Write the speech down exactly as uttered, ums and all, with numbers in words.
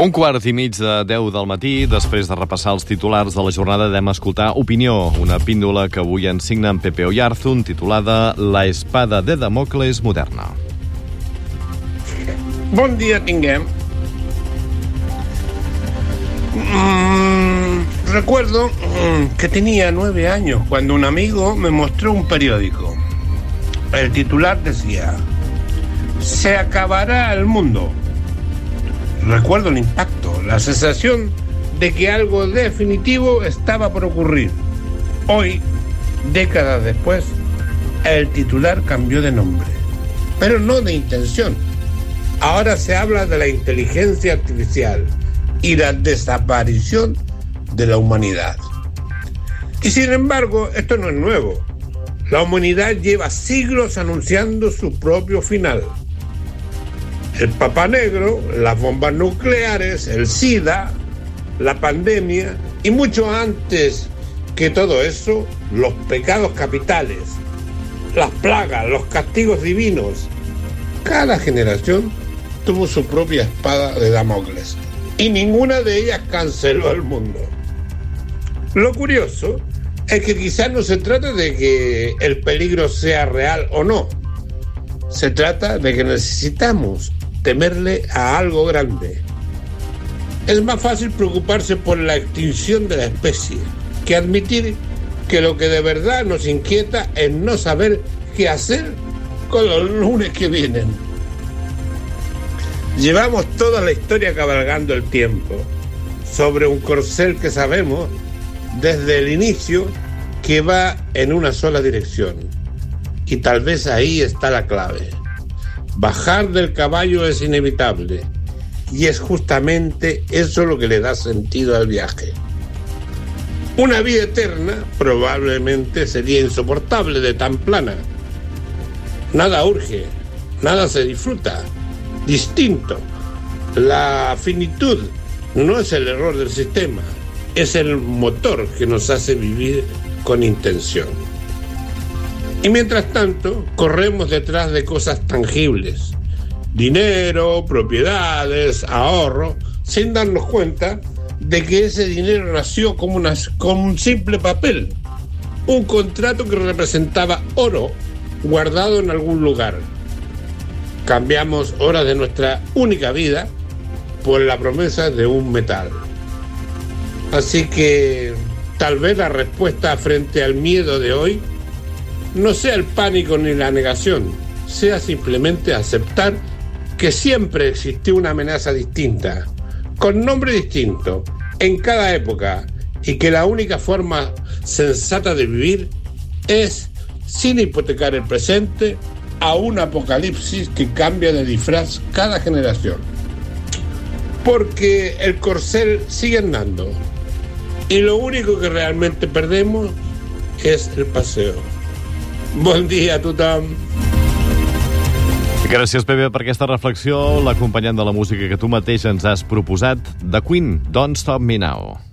Un quart i mig de deu del matí, després de repassar els titulars de la jornada, anem a escoltar Opinió, una píndola que avui ens signa en Pepe Oyarzun, titulada La espada de Damocles moderna. Bon dia tinguem. Mm, recuerdo mm, que tenía nueve años cuando un amigo me mostró un periódico. El titular decía: se acabará el mundo. Recuerdo el impacto, la sensación de que algo definitivo estaba por ocurrir. Hoy, décadas después, el titular cambió de nombre, pero no de intención. Ahora se habla de la inteligencia artificial y la desaparición de la humanidad. Y sin embargo, esto no es nuevo. La humanidad lleva siglos anunciando su propio final. El Papa Negro, las bombas nucleares, el SIDA, la pandemia y mucho antes que todo eso, los pecados capitales, las plagas, los castigos divinos. Cada generación tuvo su propia espada de Damocles y ninguna de ellas canceló el mundo. Lo curioso es que quizás no se trata de que el peligro sea real o no. Se trata de que necesitamos temerle a algo grande. Es más fácil preocuparse por la extinción de la especie que admitir que lo que de verdad nos inquieta es no saber qué hacer con los lunes que vienen. Llevamos toda la historia cabalgando el tiempo sobre un corcel que sabemos desde el inicio que va en una sola dirección. Y tal vez ahí está la clave. Bajar del caballo es inevitable y es justamente eso lo que le da sentido al viaje. Una vida eterna probablemente sería insoportable de tan plana. Nada urge, nada se disfruta. Distinto. La finitud no es el error del sistema, es el motor que nos hace vivir con intención. Y mientras tanto, corremos detrás de cosas tangibles, dinero, propiedades, ahorro, sin darnos cuenta de que ese dinero nació como, una, como un simple papel, un contrato que representaba oro guardado en algún lugar. Cambiamos horas de nuestra única vida por la promesa de un metal. Así que tal vez la respuesta frente al miedo de hoy no sea el pánico ni la negación, sea simplemente aceptar que siempre existió una amenaza distinta, con nombre distinto, en cada época, y que la única forma sensata de vivir es sin hipotecar el presente a un apocalipsis que cambia de disfraz cada generación. Porque el corcel sigue andando, y lo único que realmente perdemos és el paseo. Bon dia a tothom. Gràcies, Pepe, per aquesta reflexió, l'acompanyant de la música que tu mateix ens has proposat, The Queen, Don't Stop Me Now.